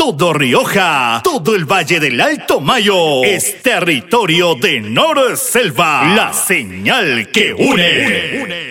todo Rioja, todo el Valle del Alto Mayo es territorio de Norselva, la señal que une.